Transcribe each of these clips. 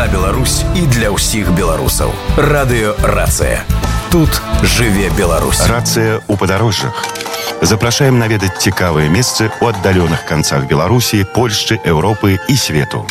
Беларусь і для ўсіх беларусаў. Радыё «Рацыя». Тут жыве Беларусь. Рацыя ў падарожжах. Запрашаем наведаць цікавыя месцы ў аддаленых канцах Беларусі, Польшчы, Еўропы і свету.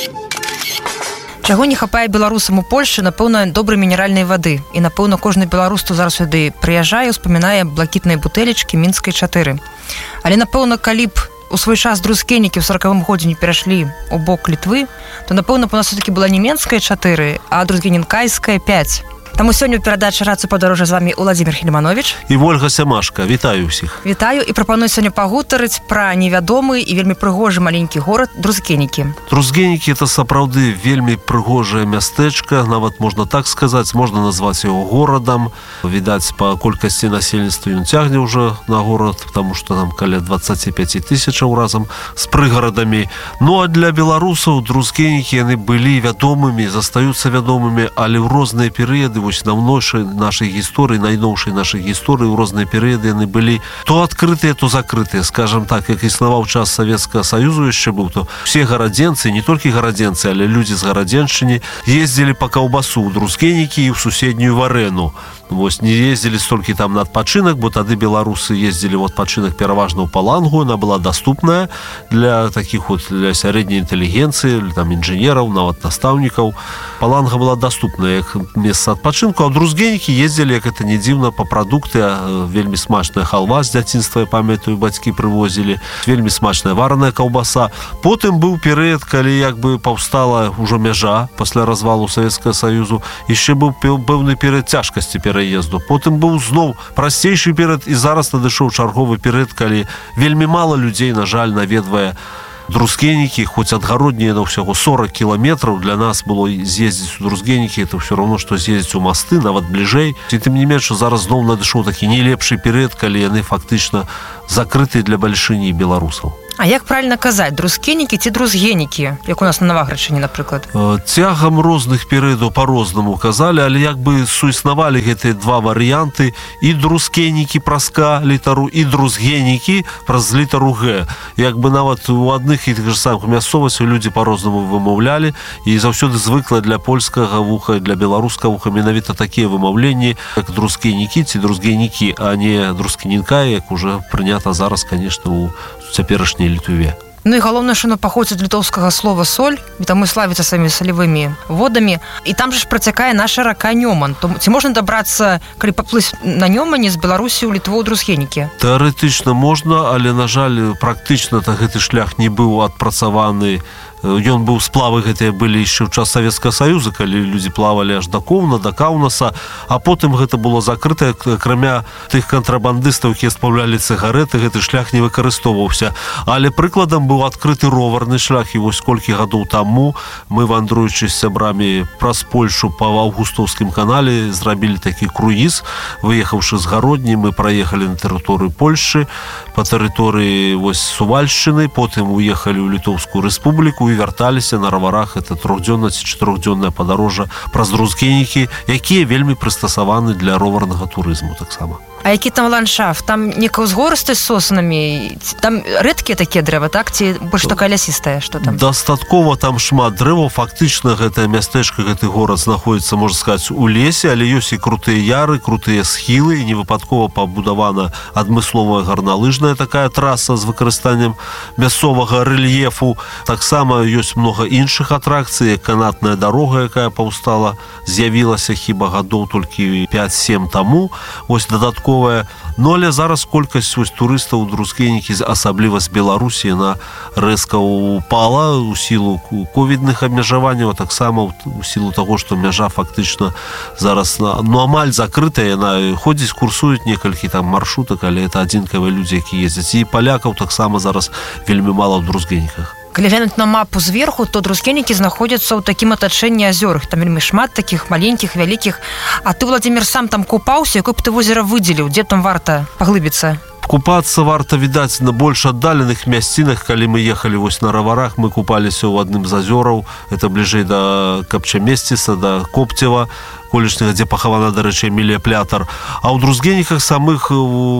Чаго не хапае беларусам у Польшчы, напэўна, добрай мінеральнай вады. І, напэўна, кожны беларус, хто зараз сюды прыязджае, успамінае блакітныя бутэлечкі Мінскай 4. Але, напэўна, калі б у свой час друскенікі ў 40-м годзе не перайшлі ў бок Літвы, то, напэўна, у нас все-таки была не Менская 4, а Друзгенінкайская 5. Таму сёння ў перадачы «Рацыя падарожжа» з вами Уладзімір Хельманович і Вольга Сямашка. Вітаю ўсіх. Вітаю і прапаную сёння пагутарыць пра невядомы і вельмі прыгожы маленькі горад Друзгенікі. Друзгенікі – это сапраўды вельмі прыгожае мястэчка, нават можна так сказаць, можна назваць яго горадам. Відаць, па колькасці насельніцтва ён цягне ўжо на горад, таму што там каля 25 тысячаў разам з прыгарадамі. Ну а для беларусаў Друзгенікі яны былі вядомымі, застаюцца вядомымі, але ў розныя перыяды вось давнейшай нашай гісторыі, найноўшай нашай гісторыі ў розныя перыяды яны былі то адкрытыя, то закрытыя. Скажам так, як існаваў час Савецкага Саюзу яшчэ быў, то все гарадзенцы, не толькі гарадзенцы, але людзі з гарадзеншчыны ездзілі па каўбасу ў Друзгенікі і ў суседнюю Варэну. Вось не ездзілі столькі там на адпачынак, бо тады беларусы ездзілі ў адпачынак пераважна ў Палангу, яна была даступная для такіх вот для сярэдняй інтэлігенцыі, там інжынераў, нават настаўнікаў. Паланга была даступная як месца адпачынку, а ў Друзгенікі ездзілі, як это не дзіўна, па прадукты, вельмі смачная халва з дзяцінства, я памятаю, бацькі прывозілі, вельмі смачная вараная каўбаса. Потым быў перыяд, калі як бы паўстала ўжо мяжа пасля развалу Савецкага Саюзу, яшчэ быў пэўны перыяд цяжкасці пераезду. Потым быў зноў прасцейшы перыяд, і зараз надышоў чарговы перыяд, калі вельмі мала людзей, на жаль, наведвае Друзгенікі, хоць адгароднее на ўсяго 40 кіламетраў. Для нас было з'ездзіць у Друзгенікі, это ўсё роўно, што з'ездзіць у масты, нават бліжэй. І тым не менш, зараз зноў надышоў такі не лепшы перыяд, калі яны фактычна закрытыя для бальшыні беларусаў. А як правильно казаць, Друзгенікі ці Друзгенікі, як у нас на Наваградчыне, напрыклад? Цягам розных перыядаў па-рознаму казалі, але як бы суіснавалі гэтыя два варыянты, і Друзгенікі праз К літару, і Друзгенікі праз літару Г. Як бы нават у адных і тых же самых мясцовасцях людзі па-рознаму вымаўлялі, і заўсёды звыкла для польскага вуха, для беларускага вуха менавіта такія вымаўленні, як Друзгенікі ці Друзгенікі, а не Друзгенінкай, як уже прынята зараз, конечно, у цяперашняй Літве. Ну і галоўнае, што оно паходзіць ад літоўскага слова соль, і таму славіцца сваімі салевымі водамі. І там же ж працякае наша рака Нёман. То ці можна дабрацца, калі паплыць на Нёмане з Беларусі ў Літву ў Друзгенікі? Тэарэтычна можна, але, на жаль, практычна гэты шлях не быў адпрацаваны. Ён быў, сплавы гэтыя былі яшчэ ў час Савецкага Саюза, калі людзі плавалі аж да Коўна, да Каўнаса, а потым гэта было закрыта, акрамя тых кантрабандыстаў, якія спаўлялі цыгарэты, гэты шлях не выкарыстоўваўся. Але прыкладам быў адкрыты роварны шлях, і вось колькі гадоў таму мы, вандруючы з сябрамі праз Польшу па Аўгустаўскім канале, зрабілі такі круіз, выехаўшы з Гародні, мы праехалі на тэрыторыю Польшчы, па тэрыторыі вось Сувальшчыны, потым уехалі ў Літоўскую рэспубліку і вярталіся на раварах. Это 3-дзённае ці 4-дзённае падарожжа праз Друзгенікі, якія вельмі прыстасаваны для роварнага турызму таксама. А які там ландшафт? Там некая ўзгорыстасць з сосанамі? Там рэдкія такія дрэвы, так? Ці больш такая лясістая? Што там? Дастаткова там шмат дрэваў. Фактычна гэтае мястэчка, гэты горад знаходзіцца, можна сказаць, у лесе, але ёсць і крутыя яры, крутыя схілы, і невыпадкова пабудавана адмысловая гарналыжная такая траса з выкарыстаннем мясцовага рэльефу. Таксама ёсць многа іншых атракцый, як канатная дарога, якая паўстала, з'явілася хіба гадоў толькі 5-7 таму. Вось дадатковая. Ну, але зараз колькасць турыстаў у Друзгенікі, асабліва з Беларусі, яна рэзка упала ў сілу ковідных абмежаванняў, а таксама ў сілу таго, што мяжа фактычна зараз амаль закрытая. Яна ходзіць, курсуюць некалькі там маршрутак, але это адзінкавыя людзі, якія ездзяць. І палякаў таксама зараз вельмі мала ў Друзгеніках. Калі глянуць на мапу зверху, то Друзгенікі знаходзяцца ў такім атачэнні азёр. Там вельмі шмат такіх маленькіх, вялікіх. А ты, Владзімір, сам там купаўся? Якое б ты возера выдзеліў? Дзе там варта паглыбіцца? Купацца варта, відаць, на больш аддаленых мясцінах. Калі мы ехалі вось на раварах, мы купаліся ў адным з азёраў. Это бліжэй да Капчамесціса, да Коптева. колішняга, дзе пахавана, дарэчы, Эмілія Плятар. А ў Друзгеніках самых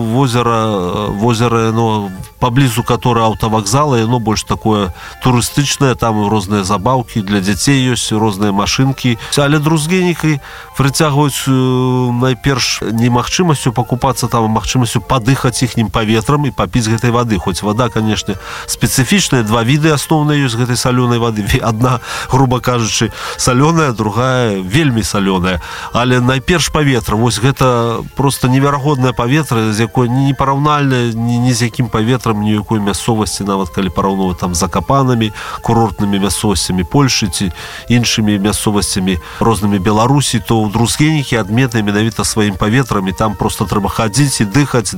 возера, ну, паблізу которое аўтавакзала, яно больш такое турыстычнае, там розныя забаўкі для дзяцей ёсць, розныя машынкі. Але Друзгенікі прыцягваюць найперш не магчымасцю пакупацца там, а магчымасцю падыхаць іхнім паветрам і папіць гэтай вады. Хоць вада, конечно, спецыфічная, два віды асноўныя ёсць гэтай салёнай вады. Адна, грубо кажучы, салёная, другая вельмі салёная. Але найперш паветра. Вось гэта просто неверагоднае паветра, з якой не параўнальнае ні з якім паветрам, ні якой мясцовасці, нават калі параўноўваць там з Закапанамі, курортнымі мясцовасцямі Польшы ці іншымі мясцовасцямі рознымі Беларусі, то ў Друзгенікі адметныя менавіта сваім паветрам, і там просто трэба хадзіць і дыхаць.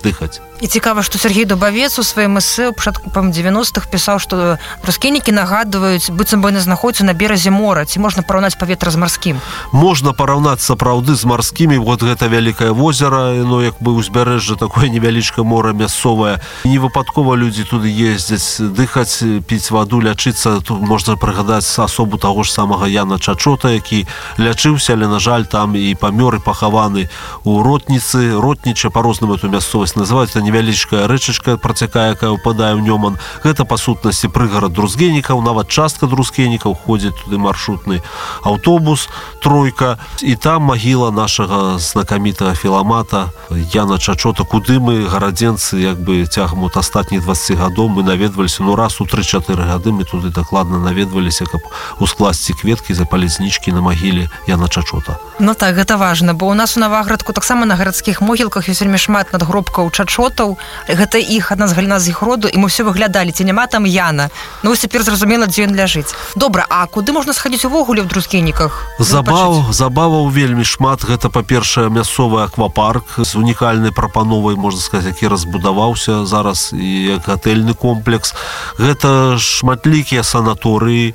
І цікава, што Сергей Дубавец у сваім эсэ ў пачатку 90-х пісаў, што Друзгенікі нагадваюць, быццам бы яны знаходзяцца на беразе мора. Ці можна параўнаць паветра з марскім? Можна параўнаць сапраўды з марскімі. Вот гэта вялікае возера, ну, як бы узбярэжжа, такое невялічкае мора мясцовае. Не выпадкова людзі туды ездзяць, дыхаць, піць ваду, лячыцца. Тут можна прыгадаць асобу таго ж самага Яна Чачота, які лячыўся, але, на жаль, там і памёр, і пахаваны у Ротніцы. Ротніча, па-рознаму эту мясцовасць называюць. Это невялічкая рэчачка працякае, якая ўпадае ў Нёман. Гэта, па сутнасці, прыгарад Друзгенікаў, нават частка Друзгенікаў, ходзіць туды маршрутны аўтобус, тройка, і там магіла нашага знакамітага філамата Яна Чачота, куды мы, гарадзенцы, як бы цягам от астатніх 20 гадоў мы наведваліся, ну, раз у 3-4 гады мы туды дакладна наведваліся, каб ускласці кветкі, запаліць знічкі на магіле Яна Чачота. Ну так, гэта важна, бо у нас у Наваградку таксама на гарадскіх могілках ёсць вельмі шмат надгробкаў Чачотаў. Гэта іх, адна з галіна з іх роду, і мы ўсё выглядалі, ці няма там Яна. Ну, вось цяпер зразумела, дзе ён ляжыць. Добра, а куды можна схадзіць увогуле ў Друзгеніках? Забаваў вельмі шмат. Гэта, па-першае, мясцовы аквапарк з унікальнай прапановай, можна сказаць, які разбудаваўся зараз і як гатэльны комплекс. Гэта шматлікія санаторыі,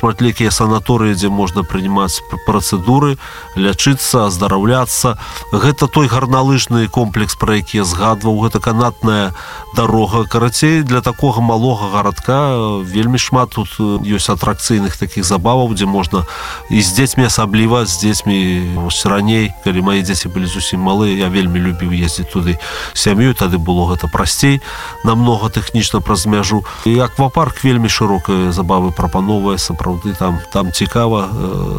дзе можна прынимаць працэдуры, лячыцца, аздараўляцца. Гэта той гарналыжны комплекс, про які я згадваў. Гэта канатная дарога. Карацей, для такога малога гарадка вельмі шмат тут ёсць атракцыйных такіх забаваў, дзе можна і з дзецьмі, асабліва з дзецьмі. Раней, калі мае дзеці былі зусім малыя, я вельмі любіў ездзіць туды сям'ёй, тады было гэта прасцей намнога тэхнічна праз мяжу. І аквапарк вельмі шырокая забавы прапановая, сапраўды там цікава,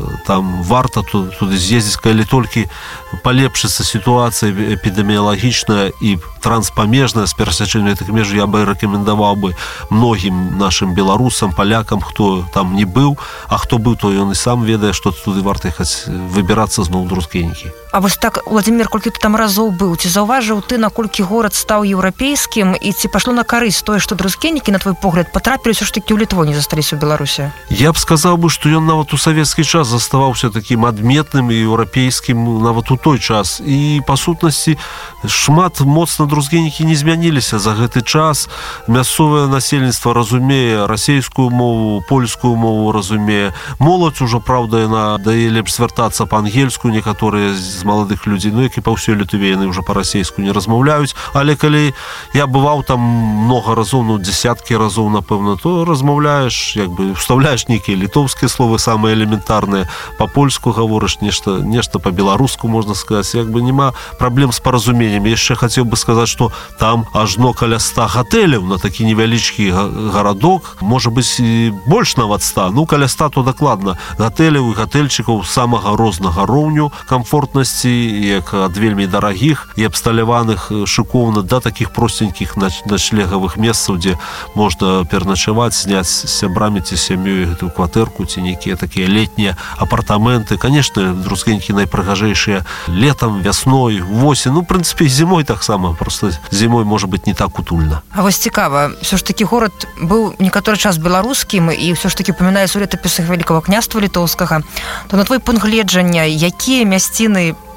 там варта туды з'ездзіць, калі толькі палепшыцца сітуацыя эпідэміялагічная і транспамежная з перасячэннем гэтых межаў. Я бы рэкамендаваў бы многім нашым беларусам, палякам, хто там не быў, а хто быў, то ён і сам ведае, што туды варта ехаць выбірацца зноў Друзгенікі. А вось так, Владимир, колькі ты там разоў быў, ці заўважыў ты, наколькі горад стаў еўрапейскім, і ці пашло на карысць тое, што Друзгенікі, на твой погляд, патрапілі ўсё ж такі ў Літву, не засталіся ў Беларусі? Я б сказаў бы, што ён нават у савецкі час заставаўся такім адметным і еўрапейскім нават у той час. І, па сутнасці, шмат моцна Друзгенікі не змяніліся за гэты час. Мясцовае насельніцтва разумее расейскую мову, польскую мову разумее. Моладзь ужо, праўда, яна дае лепш звяртацца па-ангельску, некаторыя з маладых людзей, ну, як і па ўсёй Літве, яны ўжо па-расейску не размаўляюць. Але калі я бываў там многа разоў, ну, дзесяткі разоў, напэўна, то размаўляеш, як бы уставляеш нейкія літоўскія словы, самыя элементарныя, па-польску гаворыш, нешта па-беларуску, можна сказаць, як бы няма праблем з паразуменнем. Яшчэ хацеў бы сказаць, што там ажно каля 100 гатэляў на такі невялічкі гарадок, можа быць і больш нават 100, ну, каля 100 то дакладна гатэляў і гатэльчыкаў самага рознага роўню камфортнасці, як ад вельмі дарагіх і абсталяваных шыкоўна да такіх простенькіх начлегавых месцаў, дзе можна пераначаваць, зняць з сябрамі ці сям'ёй гэтую кватэрку ці нейкія такія летнія апартаменты. Канешне, Друзгенікі найпрыгажэйшыя летам, вясной, восень, ну, в прынцыпе, зімой таксама, просто зімой можа быць не так утульна. А вось цікава, ўсё ж такі горад быў некаторы час беларускім, і ўсё ж такі памінаюць у летапісах Вялікага княства Літоўскага, то на твой пункт гледжання, якія мясціны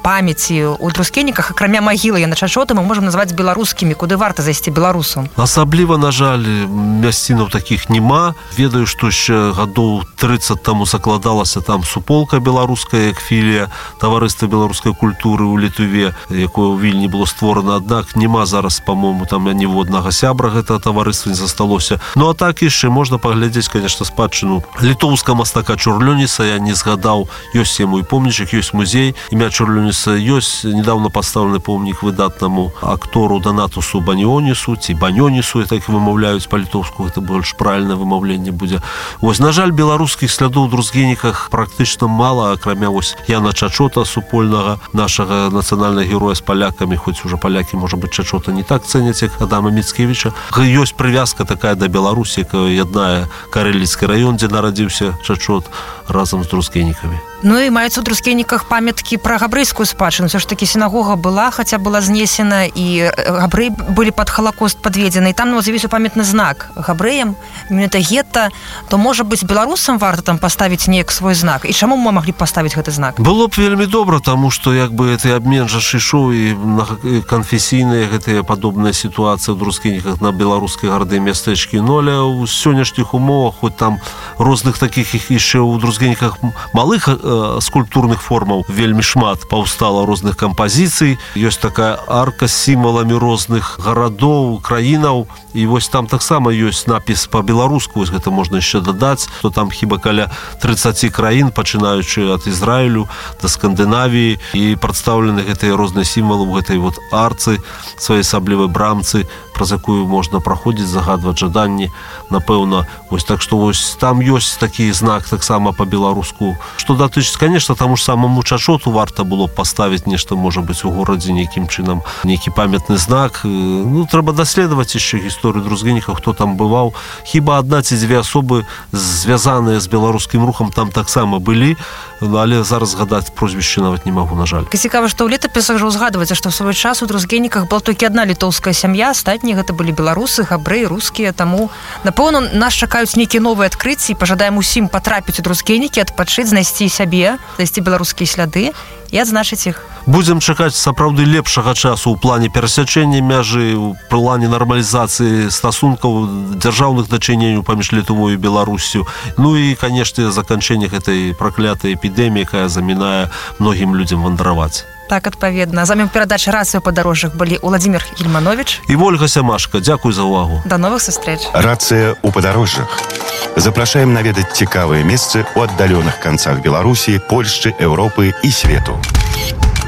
памяці у друскенніках, акрамя магілы яна Чачота, мы можам назваць беларускімі, куды варта зайсці беларусам? Асабліва, на жаль, мясцінаў такіх няма. Ведаю, што яшчэ гадоў 30 таму закладалася там суполка беларуская, як філія таварыства беларускай культуры ў Літве, якое ў Вільні было створана. Аднак няма зараз, па-мому, там ніводнага сябра гэтага таварыства не засталося. Ну а так яшчэ можна паглядзець, конечно, спадчыну літоўскага мастака Чурлёніса. Я не згадаў, ёсць яму і помнічак, ёсць музей імя Чурлёніса, ёсць недавно пастаўлены помнік выдатнаму актору Донатусу Баньонісу, ці Баньонісу, я так вымаўляюць па-літоўску, гэта больш правільнае вымаўленне будзе. Вось, на жаль, беларускіх слядоў у друскеніках практычна мала, акрамя вось Яна Чачота, супольнага нашага нацыянальнага героя з палякамі, хоць уже палякі, можа быць, Чачота не так цэняць, як Адама Міцкевіча. Ёсць прывязка такая да Беларусі, якая яднае Карэліцкі раён, дзе нарадзіўся Чачот, разам з друскенікамі. Ну і маюцца ў друскеніках памяткі пра габрэйскую спадчыну. Все ж таки сінагога была, хаця была знесена, і габрэі былі пад Халакост падведзены. І там з'явіўся памятны знак габрэям, менавіта гета. То, можа быць, беларусам варта там паставіць неяк свой знак? І чаму мы маглі б паставіць гэты знак? Было б вельмі добра, таму што як бы гэты абмен жа ішоў, і канфесійныя гэтыя падобныя сітуацыі ў друскеніках на беларускай гарады мястэчкі. Ну, але ў сённяшніх умовах, хоць там розных такіх яшчэ ў друскеніках малых скульптурных формаў вельмі шмат паўстала розных кампазіцый. Ёсць такая арка з сімваламі розных гарадоў, краінаў, і вось там таксама ёсць напіс па-беларуску. Вось гэта можна яшчэ дадаць, што там хіба каля 30 краін, пачынаючы ад Ізраілю да Скандынавіі, і прадстаўлены гэтыя розныя сімвалы ў гэтай вот арцы, своеасаблівай брамцы, праз якую можна праходзіць, загадваць жаданні, напэўна. Вось, так што вось там ёсць такі знак таксама па-беларуску. Што датычыць, конечно, таму ж самому Чачоту варта было паставіць нешта, можа быць, у горадзе нейкім чынам, нейкі памятны знак. Ну, трэба даследаваць яшчэ гісторыю друскенікаў, хто там бываў. Хіба адна ці дзве асобы, звязаныя з беларускім рухам, там таксама былі, але зараз згадаць прозвішчы нават не магу, на жаль. Цікава, што ў летапісах жа узгадваецца, што ў свой час у друскеніках была толькі адна літоўская сям'я, астатнія гэта былі беларусы, габрэі, рускія. Таму, напэўна, нас чакаюць нейкія новыя адкрыцці, і пажадаем усім патрапіць у друскенікі, адпачыць, знайсці сябе, знайсці беларускія сляды і адзначыць іх. Будзем чакаць сапраўды лепшага часу ў плане перасячэння мяжы, у плане нармалізацыі стасункаў, дзяржаўных дачыненняў паміж Літвой і Беларусю. Ну і, канешне, заканчэнне гэтай праклятай эпідэміі, якая замінае многім людзям вандраваць. Так, адпаведна. За вами перадача «Рацыя ў падарожжах» былі Уладзімір Гільманович і Ольга Сямашка. Дзякуй за ўвагу. До новых сустрэч. Рацыя ў падарожжах. Запрашаем наведаць цікавыя месцы ў аддаленых канцах Беларусі, Польшчы, Еўропы і свету.